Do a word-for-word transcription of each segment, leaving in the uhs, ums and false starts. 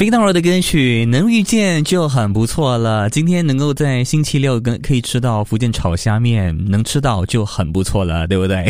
飞到了的歌曲能遇见就很不错了，今天能够在星期六跟可以吃到福建炒虾面，能吃到就很不错了，对不对？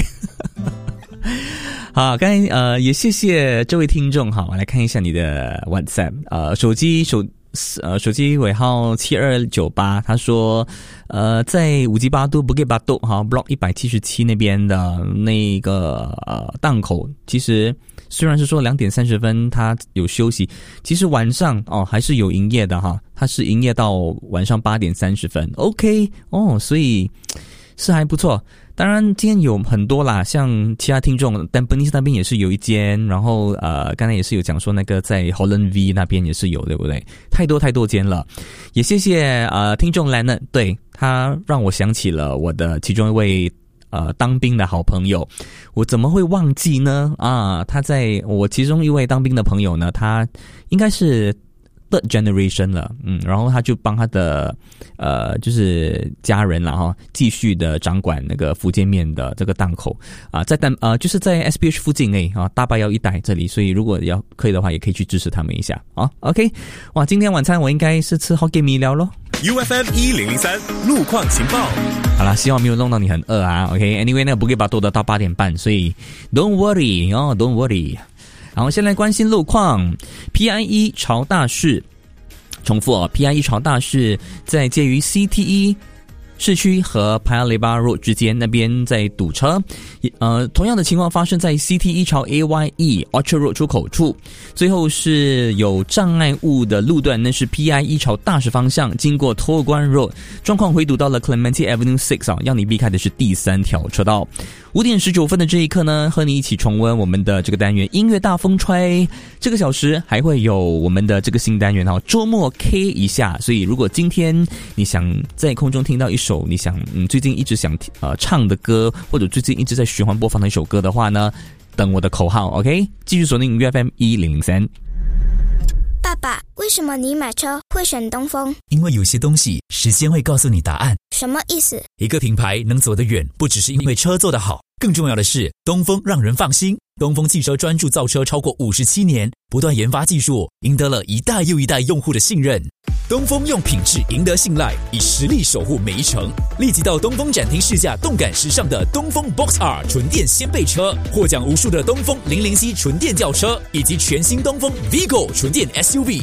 好，刚才呃也谢谢这位听众。好，我来看一下你的 WhatsApp， 呃手机手呃手机尾号七二九八，他说呃在五吉巴都不给巴都哈 block 一百七十七那边的那个呃档口，其实虽然是说两点三十分他有休息，其实晚上哦还是有营业的哈，它是营业到晚上八点三十分 OK 哦，所以是还不错。当然今天有很多啦，像其他听众 Tampines 那边也是有一间，然后呃刚才也是有讲说那个在 Holland V 那边也是有，对不对？太多太多间了。也谢谢呃听众 Lennon， 对，他让我想起了我的其中一位呃当兵的好朋友，我怎么会忘记呢？啊，他在我其中一位当兵的朋友呢，他应该是third generation 了，嗯，然后他就帮他的呃就是家人啦哈，继续的掌管那个福建面的这个档口啊，在但呃就是在 S P H 附近诶啊，大巴窑一带这里，所以如果要可以的话，也可以去支持他们一下啊。OK， 哇，今天晚餐我应该是吃 Hokkien mee 了咯。 U F M 一零零三路况情报。 好啦，希望没有弄到你很饿啊。OK，Anyway， 那个不给把多的到八点半，所以 Don't worry 哦 ，Don't worry。然后先来关心路况 ，P I E 潮大市，重复哦 ，P I E 潮大市在介于 C T E 市区和 Paya Lebar Road 之间，那边在堵车。呃，同样的情况发生在 C T E 朝 A Y E Orchard Road 出口处。最后是有障碍物的路段，那是 P I E 朝大市方向，经过托尔关 Road， 状况回堵到了 Clementi Avenue 六啊，要你避开的是第三条车道。五点十九分的这一刻呢，和你一起重温我们的这个单元音乐大风吹。这个小时还会有我们的这个新单元哈，周末 K 一下。所以如果今天你想在空中听到一首你想嗯最近一直想呃唱的歌，或者最近一直在循环播放的一首歌的话呢，等我的口号 OK， 继续锁定 U F M 一零零三。 爸爸，为什么你买车会选东风？ 因为有些东西时间会告诉你答案。 什么意思？ 一个品牌能走得远，不只是因为车做得好，更重要的是东风让人放心。东风汽车专注造车超过五十七年，不断研发技术，赢得了一代又一代用户的信任。东风用品质赢得信赖，以实力守护每一程。立即到东风展厅试驾动感时尚的东风 Box R 纯电掀背车，获奖无数的东风零零 C 纯电轿车，以及全新东风 Vigo 纯电 S U V。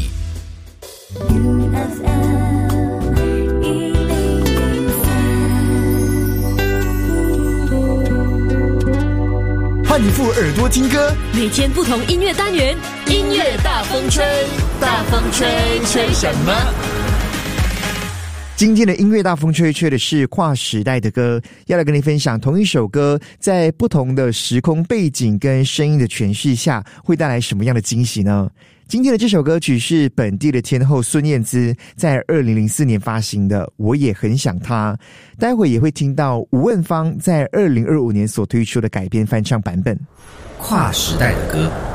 换你副耳朵听歌， 每天不同音乐单元，音乐大风吹，大风吹，吹什么？ 今天的音乐大风吹吹的是跨时代的歌，要来跟你分享同一首歌在不同的时空背景跟声音的诠释下会带来什么样的惊喜呢？今天的这首歌曲是本地的天后孙燕姿在二零零四年发行的《我也很想她》，待会也会听到吴汶芳在二零二五年所推出的改编翻唱版本。 跨时代的歌。